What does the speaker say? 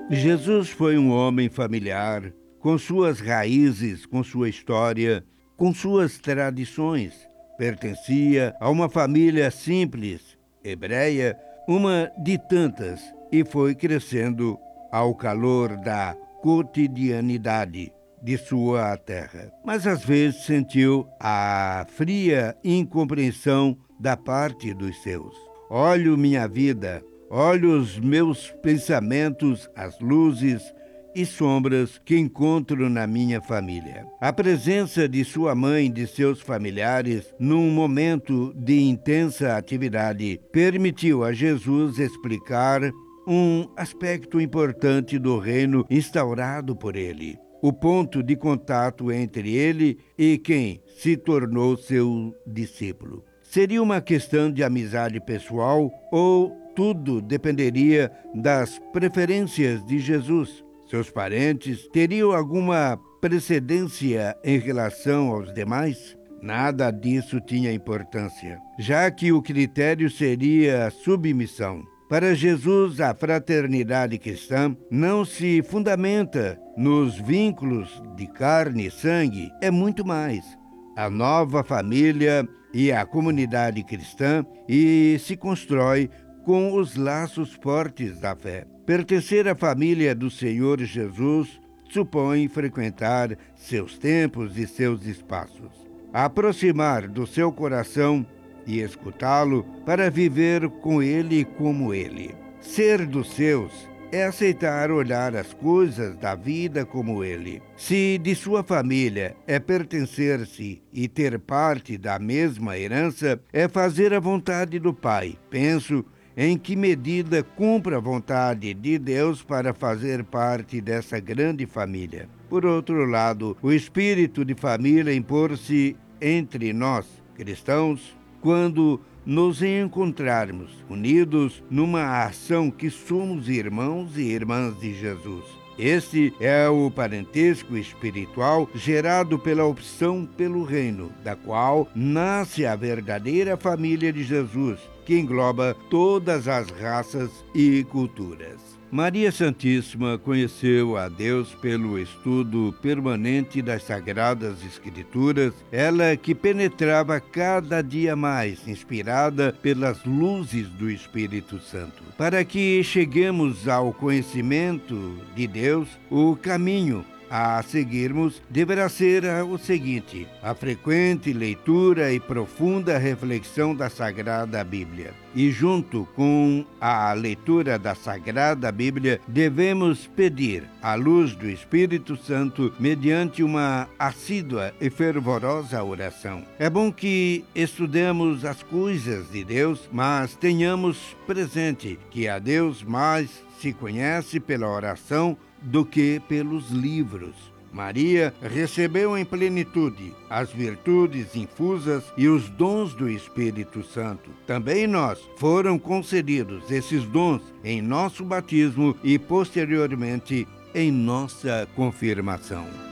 Jesus foi um homem familiar, com suas raízes, com sua história, com suas tradições. Pertencia a uma família simples, hebreia, uma de tantas, e foi crescendo ao calor da cotidianidade de sua terra. Mas às vezes sentiu a fria incompreensão da parte dos seus. Olho minha vida, olho os meus pensamentos, as luzes e sombras que encontro na minha família. A presença de sua mãe e de seus familiares num momento de intensa atividade permitiu a Jesus explicar um aspecto importante do reino instaurado por ele. O ponto de contato entre ele e quem se tornou seu discípulo. Seria uma questão de amizade pessoal ou tudo dependeria das preferências de Jesus? Seus parentes teriam alguma precedência em relação aos demais? Nada disso tinha importância, já que o critério seria submissão. Para Jesus, a fraternidade cristã não se fundamenta nos vínculos de carne e sangue, é muito mais. A nova família e a comunidade cristã se constrói com os laços fortes da fé. Pertencer à família do Senhor Jesus supõe frequentar seus tempos e seus espaços, aproximar do seu coração e escutá-lo para viver com ele como ele. Ser dos seus é aceitar olhar as coisas da vida como ele. Se de sua família é pertencer-se e ter parte da mesma herança, é fazer a vontade do Pai. Penso em que medida cumpre a vontade de Deus para fazer parte dessa grande família. Por outro lado, o espírito de família impor-se entre nós, cristãos, quando nos encontrarmos unidos numa ação que somos irmãos e irmãs de Jesus. Este é o parentesco espiritual gerado pela opção pelo reino, da qual nasce a verdadeira família de Jesus, que engloba todas as raças e culturas. Maria Santíssima conheceu a Deus pelo estudo permanente das Sagradas Escrituras, ela que penetrava cada dia mais, inspirada pelas luzes do Espírito Santo. Para que cheguemos ao conhecimento de Deus, o caminho a seguirmos deverá ser o seguinte: a frequente leitura e profunda reflexão da Sagrada Bíblia. E junto com a leitura da Sagrada Bíblia, devemos pedir a luz do Espírito Santo mediante uma assídua e fervorosa oração. É bom que estudemos as coisas de Deus, mas tenhamos presente que a Deus mais se conhece pela oração do que pelos livros. Maria recebeu em plenitude as virtudes infusas e os dons do Espírito Santo. Também nós foram concedidos esses dons em nosso batismo e posteriormente em nossa confirmação.